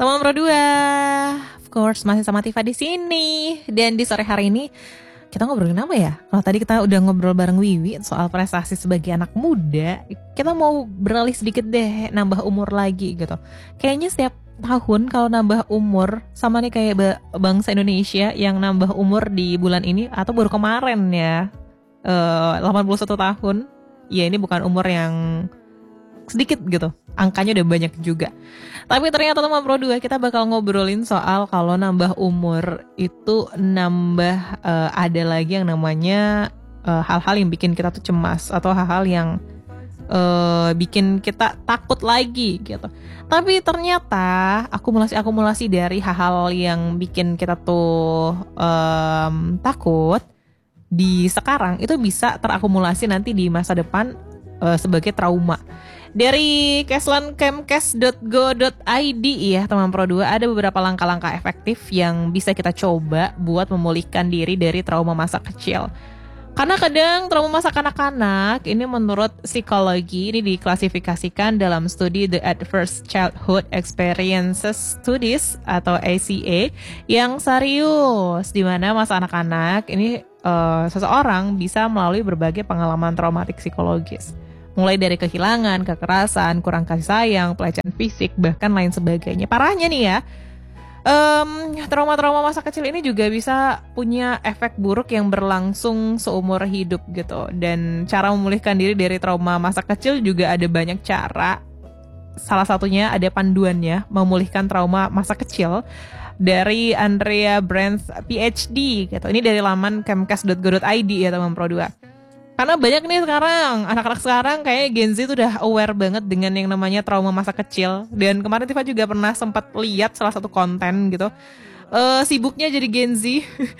Teman berdua, of course masih sama Tifa di sini. Dan di sore hari ini kita ngobrolin apa ya? Kalau tadi kita udah ngobrol bareng Wiwi soal prestasi sebagai anak muda, kita mau beralih sedikit deh, nambah umur lagi gitu. Kayaknya setiap tahun kalau nambah umur, sama nih kayak bangsa Indonesia yang nambah umur di bulan ini atau baru kemarin ya, 81 tahun. Ya ini bukan umur yang sedikit gitu, angkanya udah banyak juga. Tapi ternyata teman Pro 2 kita bakal ngobrolin soal kalau nambah umur itu nambah ada lagi yang namanya hal-hal yang bikin kita tuh cemas atau hal-hal yang bikin kita takut lagi gitu. Tapi ternyata akumulasi dari hal-hal yang bikin kita tuh takut di sekarang itu bisa terakumulasi nanti di masa depan sebagai trauma. Dari keslankemkes.go.id ya teman Pro 2, ada beberapa langkah-langkah efektif yang bisa kita coba buat memulihkan diri dari trauma masa kecil. Karena kadang trauma masa kanak-kanak ini menurut psikologi ini diklasifikasikan dalam studi The Adverse Childhood Experiences Studies atau ACA yang serius, di mana masa anak-anak ini seseorang bisa melalui berbagai pengalaman traumatik psikologis. Mulai dari kehilangan, kekerasan, kurang kasih sayang, pelecehan fisik, bahkan lain sebagainya. Parahnya nih ya, trauma-trauma masa kecil ini juga bisa punya efek buruk yang berlangsung seumur hidup gitu. Dan cara memulihkan diri dari trauma masa kecil juga ada banyak cara. Salah satunya ada panduannya, memulihkan trauma masa kecil, dari Andrea Brandt PhD gitu. Ini dari laman kemkes.go.id ya teman Pro 2. Karena banyak nih sekarang, anak-anak sekarang kayak Gen Z tuh udah aware banget dengan yang namanya trauma masa kecil. Dan kemarin Tifa juga pernah sempat lihat salah satu konten gitu, sibuknya jadi Gen Z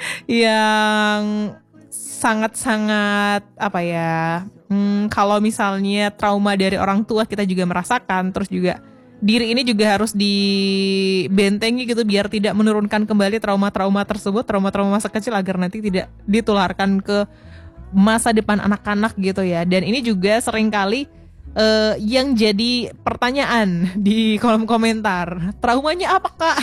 yang sangat-sangat apa ya, kalau misalnya trauma dari orang tua kita juga merasakan, terus juga diri ini juga harus dibentengi gitu biar tidak menurunkan kembali trauma-trauma tersebut, trauma-trauma masa kecil, agar nanti tidak ditularkan ke masa depan anak-anak gitu ya. Dan ini juga seringkali yang jadi pertanyaan di kolom komentar, traumanya apa kak?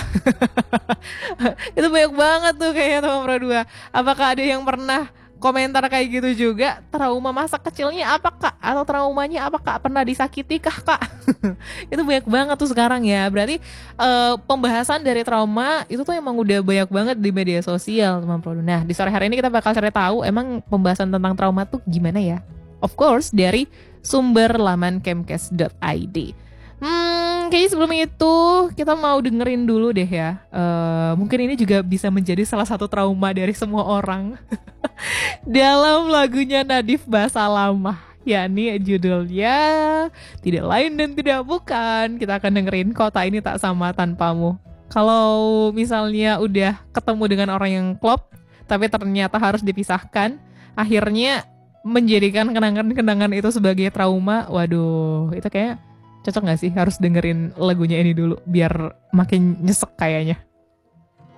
Itu banyak banget tuh kayaknya teman Pro 2. Apakah ada yang pernah komentar kayak gitu juga? Trauma masa kecilnya apa kak? Atau traumanya apa kak? Pernah disakiti kah kak? Itu banyak banget tuh sekarang ya. Berarti pembahasan dari trauma itu tuh emang udah banyak banget di media sosial teman Pro 2. Nah di sore hari ini kita bakal cari tahu emang pembahasan tentang trauma tuh gimana ya. Of course dari sumber laman kemkes.id. Kayaknya sebelum itu kita mau dengerin dulu deh ya. Mungkin ini juga bisa menjadi salah satu trauma dari semua orang. Dalam lagunya Nadif Basalamah, yakni judulnya tidak lain dan tidak bukan. Kita akan dengerin Kota Ini Tak Sama Tanpamu. Kalau misalnya udah ketemu dengan orang yang klop, tapi ternyata harus dipisahkan, akhirnya menjadikan kenangan-kenangan itu sebagai trauma. Waduh, itu kayak cocok gak sih harus dengerin lagunya ini dulu biar makin nyesek kayaknya.